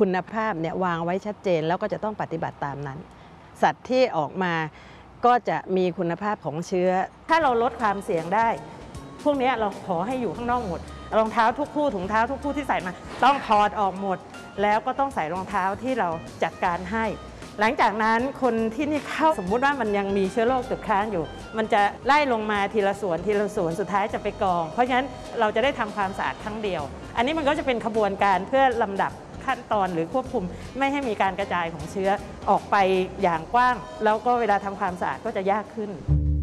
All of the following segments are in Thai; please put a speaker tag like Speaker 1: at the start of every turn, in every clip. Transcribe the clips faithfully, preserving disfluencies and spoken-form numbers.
Speaker 1: คุณภาพเนี่ยวางไว้ชัดเจนแล้วก็จะต้องปฏิบัติตามนั้นสัตว์ที่ออกมาก็จะมีคุณภาพของเชื้อถ้าเราลดความเสี่ยงได้พวกนี้เราขอให้อยู่ข้างนอกหมดรองเท้าทุกคู่ถุงเท้าทุกคู่ที่ใส่มาต้องถอดออกหมดแล้วก็ต้องใส่รองเท้าที่เราจัดการให้หลังจากนั้นคนที่นี่เข้าสมมุติว่ามันยังมีเชื้อโรคติดค้างอยู่มันจะไล่ลงมาทีละส่วนทีละส่วนสุดท้ายจะไปกองเพราะฉะนั้นเราจะได้ทำความสะอาดครั้งเดียวอันนี้มันก็จะเป็นขบวนการเพื่อลำดับขั้นตอนหรือควบคุมไม่ให้มีการกระจายของเชื้อออกไปอย่างกว้างแล้วก็เวลาทำความสะอาดก็จะยากขึ้น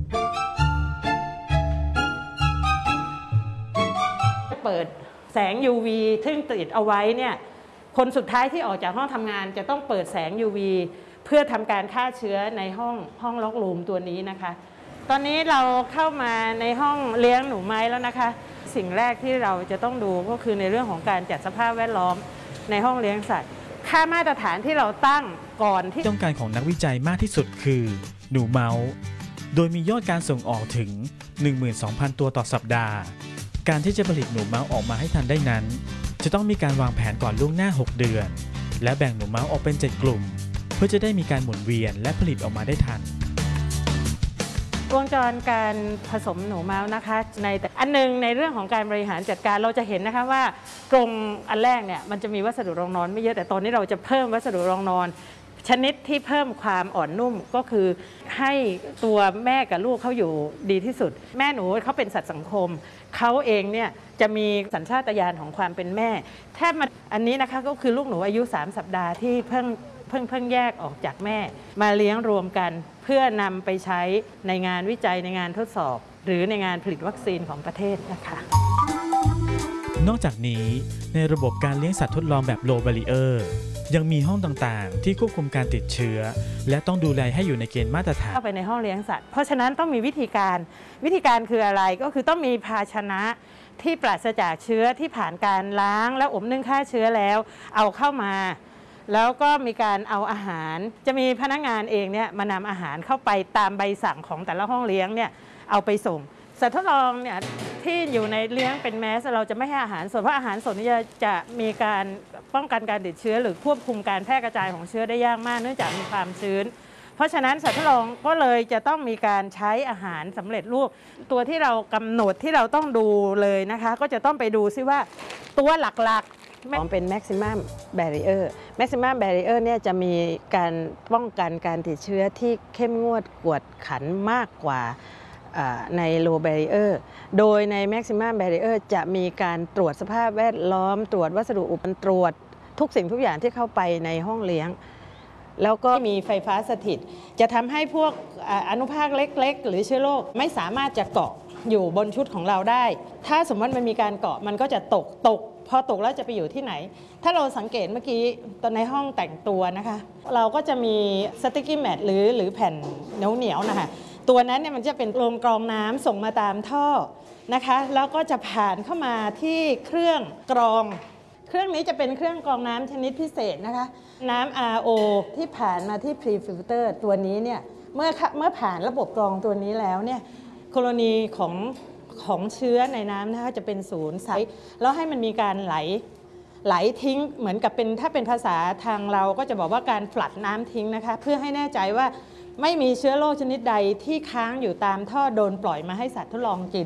Speaker 1: เปิดแสง ยู วี ซึ่งติดเอาไว้เนี่ยคนสุดท้ายที่ออกจากห้องทำงานจะต้องเปิดแสง ยู วี เพื่อทำการฆ่าเชื้อในห้องห้องล็อกรูมตัวนี้นะคะตอนนี้เราเข้ามาในห้องเลี้ยงหนูไม้แล้วนะคะสิ่งแรกที่เราจะต้องดูก็คือในเรื่องของการจัดสภาพแวดล้อมในห้องเลี้ยงสัตว์ค่ามาตรฐานที่เราตั้งก่อนที่
Speaker 2: ต้องการของนักวิจัยมากที่สุดคือหนูเมาส์โดยมียอดการส่งออกถึง หนึ่งหมื่นสองพัน ตัวต่อสัปดาห์การที่จะผลิตหนูเมาส์ออกมาให้ทันได้นั้นจะต้องมีการวางแผนก่อนล่วงหน้าหกเดือนและแบ่งหนูเมาส์ออกเป็นเจ็ดกลุ่มเพื่อจะได้มีการหมุนเวียนและผลิตออกมาได้ทัน
Speaker 1: วงจรการผสมหนูเมาส์นะคะในแต่อันนึงในเรื่องของการบริหารจัดการเราจะเห็นนะคะว่ากรงอันแรกเนี่ยมันจะมีวัสดุรองนอนไม่เยอะแต่ตอนนี้เราจะเพิ่มวัสดุรองนอนชนิดที่เพิ่มความอ่อนนุ่มก็คือให้ตัวแม่กับลูกเขาอยู่ดีที่สุดแม่หนูเขาเป็นสัตว์สังคมเขาเองเนี่ยจะมีสัญชาตญาณของความเป็นแม่แทบมาอันนี้นะคะก็คือลูกหนูอายุสามสัปดาห์ที่เพิ่งเพิ่งเพิ่งแยกออกจากแม่มาเลี้ยงรวมกันเพื่อนำไปใช้ในงานวิจัยในงานทดสอบหรือในงานผลิตวัคซีนของประเทศนะคะ
Speaker 2: นอกจากนี้ในระบบการเลี้ยงสัตว์ทดลองแบบ low barrier ยังมีห้องต่างๆที่ควบคุมการติดเชื้อและต้องดูแลให้อยู่ในเกณฑ์มาตรฐาน
Speaker 1: เข้าไปในห้องเลี้ยงสัตว์เพราะฉะนั้นต้องมีวิธีการวิธีการคืออะไรก็คือต้องมีภาชนะที่ปราศจากเชื้อที่ผ่านการล้างและอบนึ่งฆ่าเชื้อแล้วเอาเข้ามาแล้วก็มีการเอาอาหารจะมีพนักงานเองเนี่ยมานำอาหารเข้าไปตามใบสั่งของแต่ละห้องเลี้ยงเนี่ยเอาไปส่งสัตว์ทดลองเนี่ยที่อยู่ในเลี้ยงเป็นแมสเราจะไม่ให้อาหารสดเพราะอาหารสดนี่จะจะมีการป้องกันการติดเชื้อหรือควบคุมการแพร่กระจายของเชื้อได้ยากมากเนื่องจากมีความชื้นเพราะฉะนั้นสัตว์ทดลองก็เลยจะต้องมีการใช้อาหารสำเร็จรูปตัวที่เรากำหนดที่เราต้องดูเลยนะคะก็จะต้องไปดูซิว่าตัวหลักๆเป็น maximum barrier maximum barrier เนี่ยจะมีการป้องกันการติดเชื้อที่เข้มงวดกวดขันมากกว่าใน low barrier โดยใน maximum barrier จะมีการตรวจสภาพแวดล้อมตรวจวัสดุอุปกรณ์ตรวจทุกสิ่งทุกอย่างที่เข้าไปในห้องเลี้ยงแล้วก็มีไฟฟ้าสถิตจะทำให้พวกอนุภาคเล็กๆหรือเชื้อโรคไม่สามารถจะเกาะอยู่บนชุดของเราได้ถ้าสมมติมันมีการเกาะมันก็จะตกตกพอตกแล้วจะไปอยู่ที่ไหนถ้าเราสังเกตเมื่อกี้ตอนในห้องแต่งตัวนะคะเราก็จะมีสติ๊กกี้แมทหรือหรือแผ่นเหนียวๆนะคะตัวนั้นเนี่ยมันจะเป็นโรงกรองน้ำส่งมาตามท่อนะคะแล้วก็จะผ่านเข้ามาที่เครื่องกรองเครื่องนี้จะเป็นเครื่องกรองน้ำชนิดพิเศษนะคะน้ำ อาร์ โอ ที่ผ่านมาที่ Pre-filter ตัวนี้เนี่ยเมื่อเมื่อผ่านระบบกรองตัวนี้แล้วเนี่ยกรณีของของเชื้อในน้ำนะคะจะเป็นศูนย์ใสแล้วให้มันมีการไหลไหลทิ้งเหมือนกับเป็นถ้าเป็นภาษาทางเราก็จะบอกว่าการฟลัดน้ำทิ้งนะคะเพื่อให้แน่ใจว่าไม่มีเชื้อโรคชนิดใดที่ค้างอยู่ตามท่อโดนปล่อยมาให้สัตว์ทดลองกิน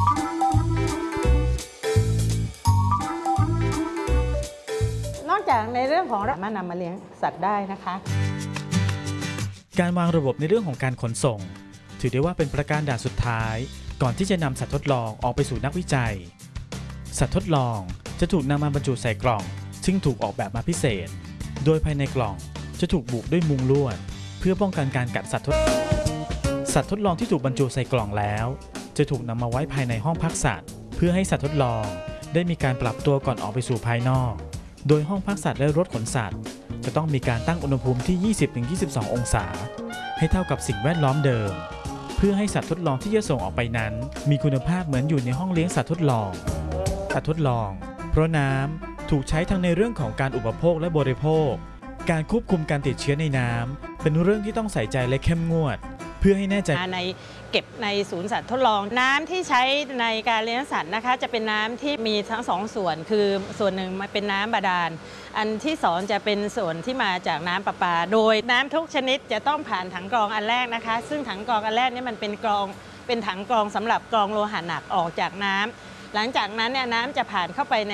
Speaker 1: นอกจากในเรื่องของสามารถนำมาเลี้ยงสัตว์ได้นะคะ
Speaker 2: การวางระบบในเรื่องของการขนส่งถือได้ว่าเป็นประการด่านสุดท้ายก่อนที่จะนำสัตว์ทดลองออกไปสู่นักวิจัยสัตว์ทดลองจะถูกนำมาบรรจุใส่กล่องซึ่งถูกออกแบบมาพิเศษโดยภายในกล่องจะถูกบุด้วยมุงลวดเพื่อป้องกันการกัดสัตว์ทดสัตว์ทดลองที่ถูกบรรจุใส่กล่องแล้วจะถูกนำมาไว้ภายในห้องพักสัตว์เพื่อให้สัตว์ทดลองได้มีการปรับตัวก่อนออกไปสู่ภายนอกโดยห้องพักสัตว์และรถขนสัตว์จะต้องมีการตั้งอุณหภูมิที่ ยี่สิบถึงยี่สิบสอง องศาให้เท่ากับสิ่งแวดล้อมเดิมเพื่อให้สัตว์ทดลองที่จะส่งออกไปนั้นมีคุณภาพเหมือนอยู่ในห้องเลี้ยงสัตว์ทดลองสัตว์ทดลองเพราะน้ำถูกใช้ทั้งในเรื่องของการอุปโภคและบริโภคการควบคุมการติดเชื้อในน้ำเป็นเรื่องที่ต้องใส่ใจและเข้มงวดพื่อให้แน่ใจ
Speaker 1: ในเก็บในศูนย์สัตว์ทดลองน้ำที่ใช้ในการเลี้ยงสัตว์นะคะจะเป็นน้ำที่มีทั้งสองส่วนคือส่วนหนึ่งมันเป็นน้ำบาดาลอันที่สองจะเป็นส่วนที่มาจากน้ำประปาโดยน้ำทุกชนิดจะต้องผ่านถังกรองอันแรกนะคะซึ่งถังกรองอันแรกนี่มันเป็นกรองเป็นถังกรองสำหรับกรองโลหะหนักออกจากน้ำหลังจากนั้นเนี่ยน้ำจะผ่านเข้าไปใน